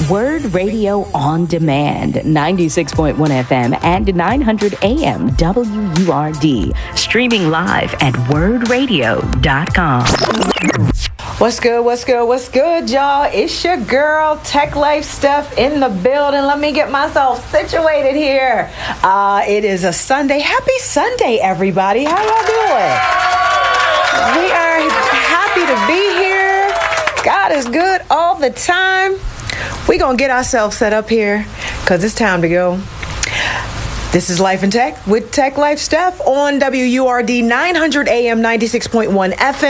Word Radio on Demand, 96.1 FM and 900 AM WURD. Streaming live at wordradio.com. What's good, y'all? It's your girl, Tech Life Steph, in the building. Let me get myself situated here. It is a Sunday. Happy Sunday, everybody. How y'all doing? We are happy to be here. God is good all the time. We're going to get ourselves set up here because it's time to go. This is Life in Tech with Tech Life Steph on WURD 900 AM 96.1 FM.